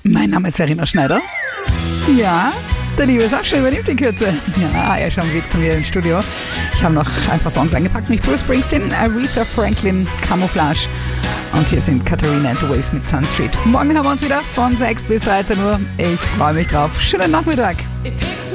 Mein Name ist Verena Schneider. Ja, der liebe Sascha übernimmt die Kürze. Ja, er ist schon am Weg zu mir ins Studio. Ich habe noch ein paar Songs eingepackt, nämlich Bruce Springsteen, Aretha Franklin, Camouflage. Und hier sind Katharina and the Waves mit Sun Street. Morgen haben wir uns wieder von 6 bis 13 Uhr. Ich freue mich drauf. Schönen Nachmittag.